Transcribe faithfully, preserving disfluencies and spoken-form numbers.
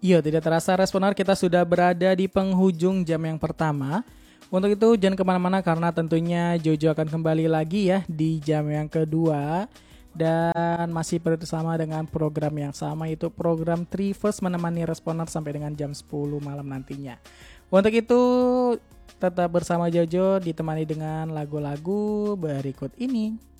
Iya, tidak terasa Responer kita sudah berada di penghujung jam yang pertama. Untuk itu jangan kemana-mana karena tentunya Jojo akan kembali lagi ya di jam yang kedua. Dan masih bersama dengan program yang sama, yaitu program Trivers menemani Responer sampai dengan jam sepuluh malam nantinya. Untuk itu tetap bersama Jojo ditemani dengan lagu-lagu berikut ini.